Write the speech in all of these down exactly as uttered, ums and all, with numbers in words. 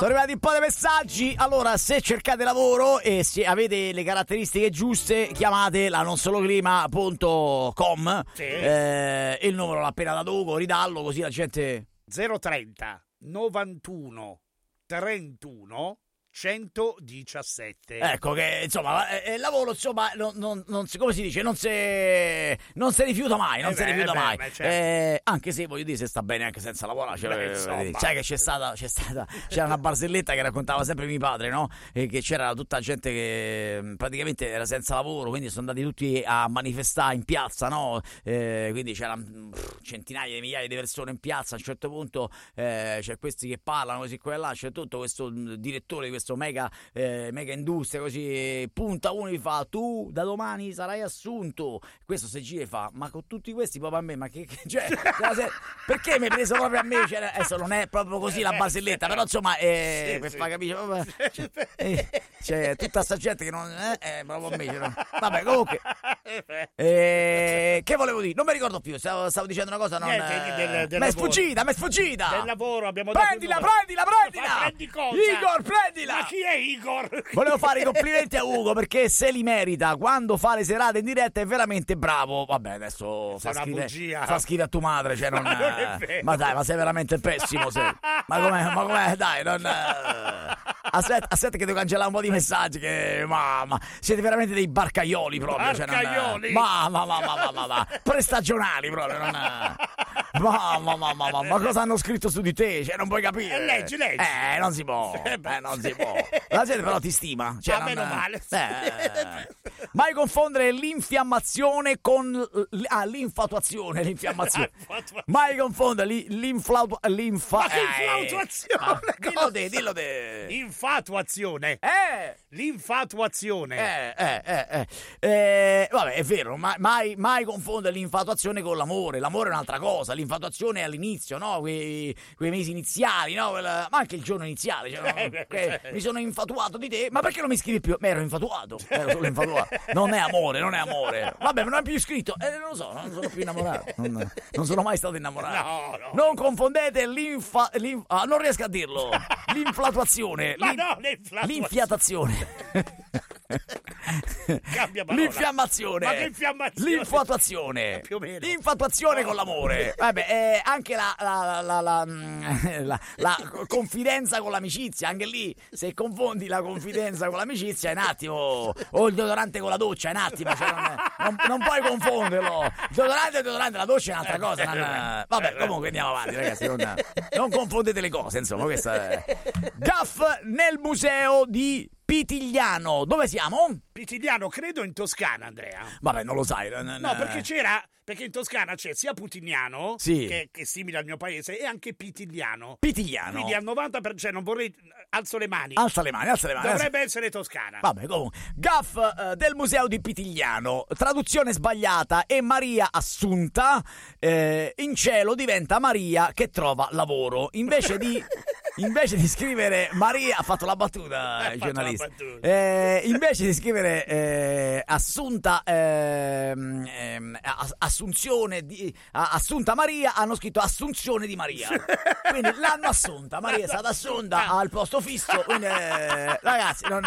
Sono arrivati un po' di messaggi. Allora, se cercate lavoro e se avete le caratteristiche giuste, chiamate la nonsoloclima punto com. Sì. Eh, il numero l'ha appena dato Ugo, ridallo così la gente... zero trenta novantuno trentuno centodiciassette. Ecco che insomma eh, il lavoro insomma non, non, non si, come si dice, non si non si rifiuta mai, non Eh si beh, rifiuta eh beh, mai. beh, certo. Eh, anche se voglio dire, se sta bene anche senza lavorare, cioè, Beh, insomma. eh, sai che c'è stata c'è stata c'era una barzelletta che raccontava sempre mio padre, no? E che c'era tutta gente che mh, praticamente era senza lavoro, quindi sono andati tutti a manifestare in piazza, no? Eh, quindi c'erano pff, centinaia di migliaia di persone in piazza. A un certo punto eh, c'è questi che parlano così qua e là, c'è tutto questo mh, direttore di questo mega Eh, mega industria, così punta uno e fa: tu da domani sarai assunto. Questo se gira e fa: ma con tutti questi proprio a me, ma che, che cioè, se, perché mi hai preso proprio a me? Cioè, adesso non è proprio così la barzelletta, però insomma eh, Sì, per sì. far capire proprio, cioè, eh, c'è tutta sta gente che non è eh, proprio a me, cioè, no. Vabbè, comunque eh, che volevo dire? Non mi ricordo più, stavo, stavo dicendo una cosa, non Niente, eh, del- del mi è lavoro. sfuggita, mi è sfuggita. Del lavoro abbiamo dato Prendila, il numero. prendila, prendila. Ma prendi cosa? Igor, prendila. Ma chi è Igor? Volevo fare i complimenti a Ugo perché se li merita. Quando fa le serate in diretta è veramente bravo. Vabbè, adesso fa una schifo, bugia. fa schifo a tua madre, cioè non, Ma non è vero. ma dai, ma sei veramente pessimo, sei. Ma com'è, ma com'è, dai, non aspetta, aspetta che devo cancellare un po' di messaggi che mamma, siete veramente dei barcaioli proprio, Barcaioli? Cioè, non, mamma, mamma, mamma, mamma, prestagionali proprio, non mamma, mamma, mamma, ma cosa hanno scritto su di te? Cioè, non puoi capire. Eh, leggi, leggi. Eh, non si può. Eh, beh. Eh, non si può. La gente però ti stima. Cioè, Ah, non- meno male. Eh. Mai confondere l'infiammazione con l- ah, l'infatuazione, l'infiammazione. Mai confondere li- l'inflatu- l'infa Ma che eh, infatuazione, ah, dillo cosa? te, dillo te. Infatuazione. Eh L'infatuazione. Eh, eh, eh, eh. Eh, vabbè, è vero, ma- mai, mai confondere l'infatuazione con l'amore. L'amore è un'altra cosa, l'infatuazione è all'inizio, no? Quei, quei mesi iniziali, no? Quella- ma anche il giorno iniziale. Cioè, no? Eh, beh, Que- certo. mi sono infatuato di te, ma perché non mi scrivi più? Ma ero infatuato, ero solo infatuato. Non è amore, non è amore. Vabbè, ma non è più iscritto. Eh, non lo so, non sono più innamorato. Non, non sono mai stato innamorato. No, no. Non confondete l'infa... l'inf- ah, non riesco a dirlo. L'inflatuazione. Ma l'in- no, l'inflatuazione. L'infiatazione. Cambia parola. L'infiammazione. Ma che infiammazione? L'infatuazione. Eh, più o meno. L'infatuazione con l'amore. Vabbè, eh, anche la, la, la, la, la, la- la confidenza con l'amicizia. Anche lì, se confondi la confidenza con l'amicizia, è un attimo. O il deodorante con la doccia, è un attimo. Cioè non, non, non puoi confonderlo. Il deodorante e il deodorante, la doccia è un'altra cosa. non- vabbè, comunque andiamo avanti, ragazzi. Non, non confondete le cose, insomma. Questa è. Gaff nel museo di Pitigliano. Dove siamo? Pitigliano, credo in Toscana, Andrea. Vabbè, non lo sai. No, perché c'era. Perché in Toscana c'è sia Putigliano, Sì. che, che è simile al mio paese, e anche Pitigliano. Pitigliano. Quindi al novanta per cento, non vorrei. Alzo le mani. Alza le mani, alza le mani. Dovrebbe essere Toscana. Vabbè, comunque. Gaff eh, del museo di Pitigliano. Traduzione sbagliata e Maria Assunta eh, in cielo diventa Maria che trova lavoro. Invece di invece di scrivere Maria ha fatto la battuta Ha il fatto giornalista. la battuta. Eh, invece di scrivere eh, Assunta ehm, ehm, Ass- Assunzione di a- Assunta Maria hanno scritto Assunzione di Maria. Quindi l'hanno assunta, Maria è stata assunta al posto fisso, quindi eh, ragazzi non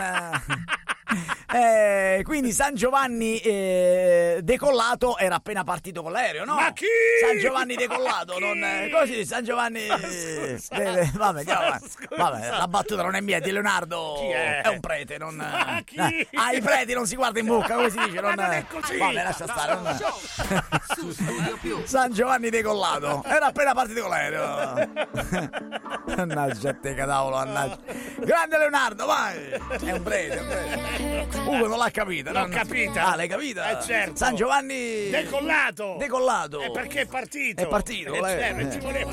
eh, quindi San Giovanni eh, decollato era appena partito con l'aereo, no? Ma chi? San Giovanni decollato, Ma chi? non eh, come si dice? San Giovanni eh, eh, vabbè, andiamo avanti. Scusa. Vabbè, la battuta non è mia, è di Leonardo. Chi è? È un prete, non Ma chi? eh, ai preti non si guarda in bocca, come si dice? Ma non è così. Vabbè, lascia stare. non- Su Studio Più. San Giovanni decollato, era appena partito con l'aereo. Mannaggia a te, cadavolo, mannaggia. Grande Leonardo, vai! È un prete, è un prete. Ugo non l'ha capita. L'ho non- capita. Ah, l'hai capita? Eh, certo. San Giovanni Decollato. decollato. E perché è partito? È partito, Eh, con cioè, l'aereo. non ci voleva.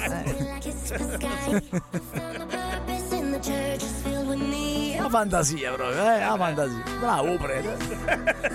La fantasia proprio, eh, la fantasia. Bravo, prete.